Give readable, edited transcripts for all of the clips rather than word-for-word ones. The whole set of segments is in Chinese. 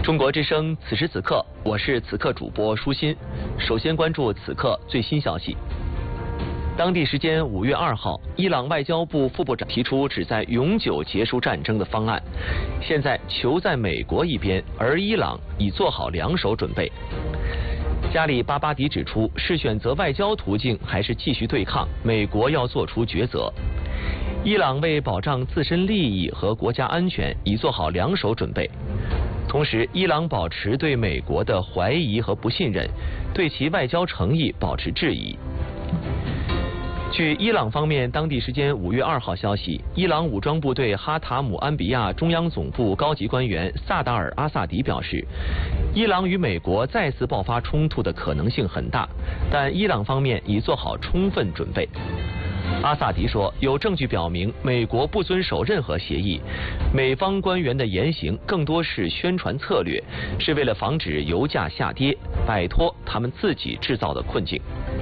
中国之声，此时此刻，我是此刻主播舒心。首先关注此刻最新消息。当地时间5月2号，伊朗外交部副部长提出旨在永久结束战争的方案。现在球在美国一边，而伊朗已做好两手准备。加里巴巴迪指出，是选择外交途径还是继续对抗，美国要做出抉择。伊朗为保障自身利益和国家安全，已做好两手准备。同时，伊朗保持对美国的怀疑和不信任，对其外交诚意保持质疑。据伊朗方面当地时间5月2号消息，伊朗武装部队哈塔姆安比亚中央总部高级官员萨达尔阿萨迪表示，伊朗与美国再次爆发冲突的可能性很大，但伊朗方面已做好充分准备。阿萨迪说，有证据表明美国不遵守任何协议，美方官员的言行更多是宣传策略，是为了防止油价下跌，摆脱他们自己制造的困境。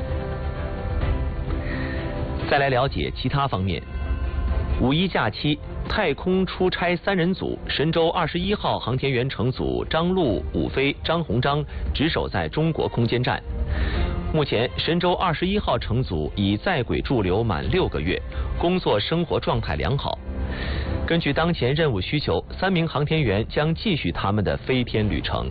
再来了解其他方面。五一假期，太空出差3人组神舟21号航天员乘组张陆、武飞、张鸿章值守在中国空间站。目前，神舟21号乘组已在轨驻留满6个月，工作生活状态良好。根据当前任务需求，3名航天员将继续他们的飞天旅程。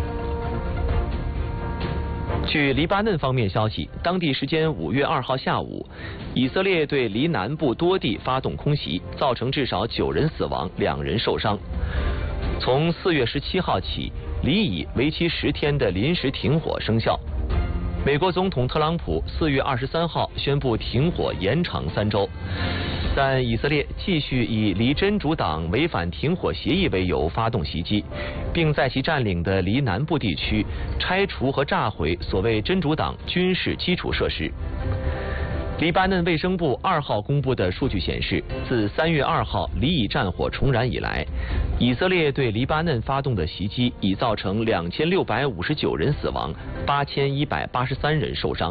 据黎巴嫩方面消息，当地时间5月2号下午，以色列对黎南部多地发动空袭，造成至少9人死亡，2人受伤。从4月17号起，黎以为期10天的临时停火生效。美国总统特朗普4月23号宣布停火延长3周，但以色列继续以黎真主党违反停火协议为由发动袭击，并在其占领的黎南部地区拆除和炸毁所谓真主党军事基础设施。黎巴嫩卫生部2号公布的数据显示，自3月2号黎以战火重燃以来，以色列对黎巴嫩发动的袭击已造成2659人死亡，8183人受伤。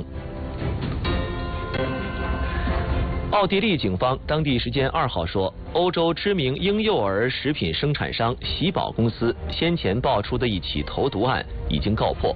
奥地利警方当地时间2号说，欧洲知名婴幼儿食品生产商喜宝公司先前爆出的一起投毒案已经告破。